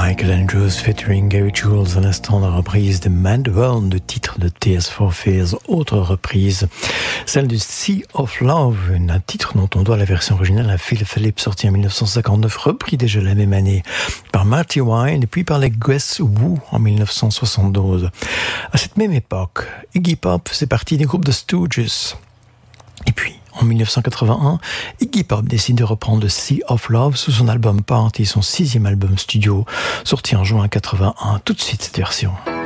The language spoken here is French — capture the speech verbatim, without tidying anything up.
Michael Andrews featuring Gary Jules, à l'instant la reprise de Man the World, le titre de Tears for Fears, autre reprise, celle du Sea of Love, un titre dont on doit la version originale à Phil Phillips, sorti en dix-neuf cent cinquante-neuf, repris déjà la même année par Marty Wine et puis par les Guess Who en dix-neuf cent soixante-douze. À cette même époque, Iggy Pop faisait partie du groupe The Stooges. Et puis, en dix-neuf cent quatre-vingt-un, Iggy Pop décide de reprendre Sea of Love sous son album Party, son sixième album studio, sorti en juin quatre-vingt-un. Tout de suite, cette version.